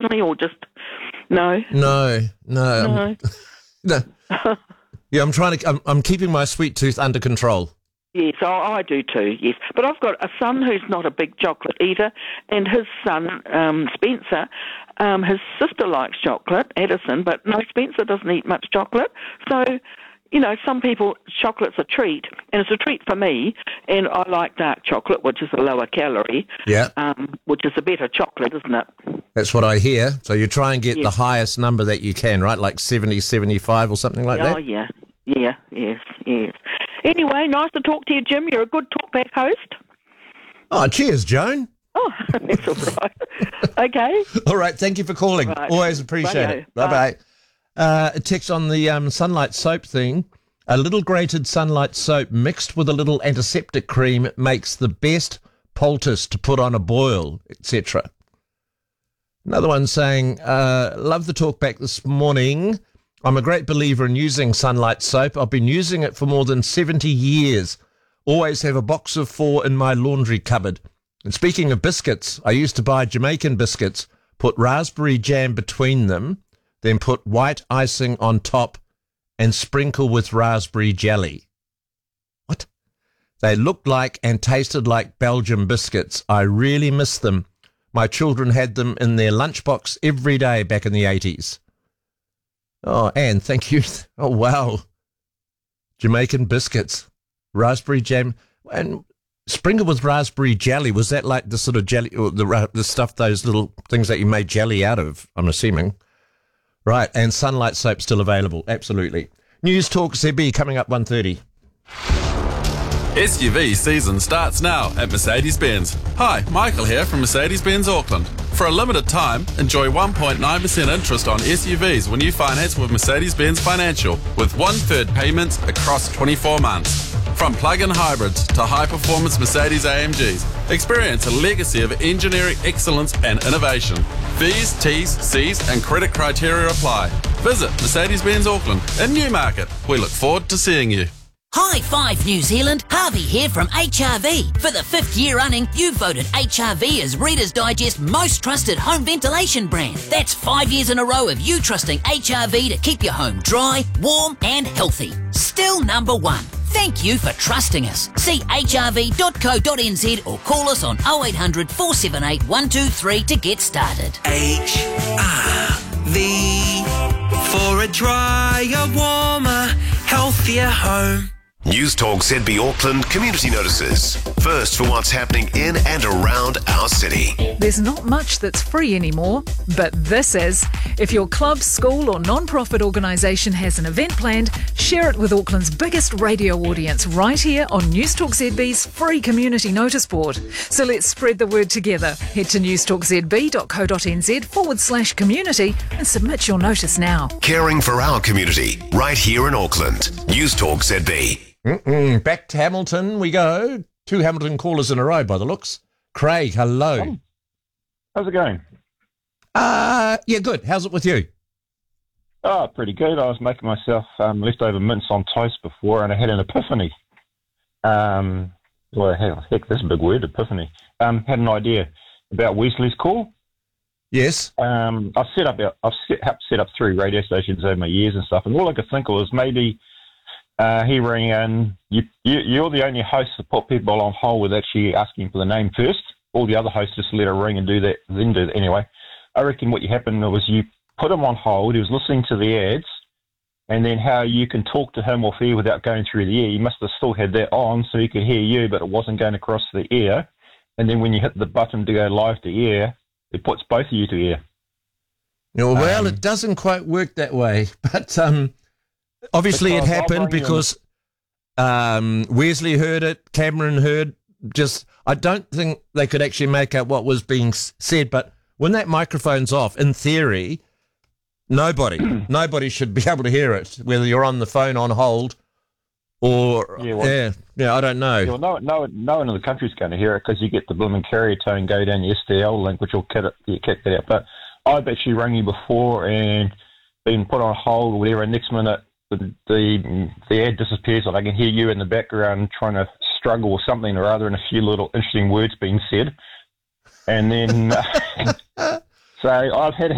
occasionally, or just no? No. No. No. Yeah, I'm keeping my sweet tooth under control. Yes, I do too, yes. But I've got a son who's not a big chocolate eater, and his son, Spencer, his sister likes chocolate, Addison, but no, Spencer doesn't eat much chocolate. So, you know, some people, chocolate's a treat, and it's a treat for me, and I like dark chocolate, which is a lower calorie, which is a better chocolate, isn't it? That's what I hear. So you try and get the highest number that you can, right? Like 70, 75 or something like that? Oh, yeah. Yeah, yes. Anyway, nice to talk to you, Jim. You're a good talkback host. Oh, cheers, Joan. Oh, that's all right. Okay. All right, thank you for calling. Right. Always appreciate it. Bye-bye. A text on the Sunlight soap thing. A little grated Sunlight soap mixed with a little antiseptic cream makes the best poultice to put on a boil, etc. Another one saying, love the talkback this morning. I'm a great believer in using Sunlight soap. I've been using it for more than 70 years. Always have a box of 4 in my laundry cupboard. And speaking of biscuits, I used to buy Jamaican biscuits, put raspberry jam between them, then put white icing on top and sprinkle with raspberry jelly. What? They looked like and tasted like Belgian biscuits. I really miss them. My children had them in their lunchbox every day back in the 80s. Oh, Anne, thank you. Oh, wow. Jamaican biscuits, raspberry jam, and sprinkled with raspberry jelly. Was that like the sort of jelly, or the stuff, those little things that you made jelly out of, I'm assuming? Right, and Sunlight soap still available, absolutely. News Talk ZB coming up 1:30. SUV season starts now at Mercedes-Benz. Hi, Michael here from Mercedes-Benz Auckland. For a limited time, enjoy 1.9% interest on SUVs when you finance with Mercedes-Benz Financial, with 1/3 payments across 24 months. From plug-in hybrids to high-performance Mercedes AMGs, experience a legacy of engineering excellence and innovation. V's, T's, C's and credit criteria apply. Visit Mercedes-Benz Auckland in Newmarket. We look forward to seeing you. High five, New Zealand. Harvey here from HRV. For the 5th year running, you voted HRV as Reader's Digest most trusted home ventilation brand. That's 5 years in a row of you trusting HRV to keep your home dry, warm and healthy. Still number 1. Thank you for trusting us. See hrv.co.nz or call us on 0800 478 123 to get started. HRV, for a drier, warmer, healthier home. News Talk ZB Auckland community notices. First for what's happening in and around our city. There's not much that's free anymore, but this is. If your club, school or non-profit organisation has an event planned, share it with Auckland's biggest radio audience right here on News Talk ZB's free community notice board. So let's spread the word together. Head to newstalkzb.co.nz/community and submit your notice now. Caring for our community right here in Auckland. News Talk ZB. Back to Hamilton we go. 2 Hamilton callers in a row by the looks. Craig, hello. Oh, how's it going? Yeah, good. How's it with you? Oh, pretty good. I was making myself leftover mince on toast before, and I had an epiphany. Well, heck, that's a big word, epiphany. Had an idea about Wesley's call. Yes. I've set up 3 radio stations over my years and stuff, and all I could think of was maybe he rang in. You're the only host to put people on hold with actually asking for the name first. All the other hosts just let her ring and do that, then do that. Anyway, I reckon what happened was you put him on hold. He was listening to the ads, and then how you can talk to him off air without going through the air. You must have still had that on so he could hear you, but it wasn't going across the air. And then when you hit the button to go live to air, it puts both of you to air. Well, it doesn't quite work that way, but obviously it happened because Wesley heard it, Cameron heard. I don't think they could actually make out what was being said, but when that microphone's off, in theory, nobody should be able to hear it, whether you're on the phone on hold or I don't know. Yeah, well, no one in the country's going to hear it because you get the blooming carrier tone go down the STL link, which will kick that out. But I've actually rang you before and been put on hold or whatever. Next minute, the ad disappears, and I can hear you in the background trying to struggle with something or other, and a few little interesting words being said. And then, so I've had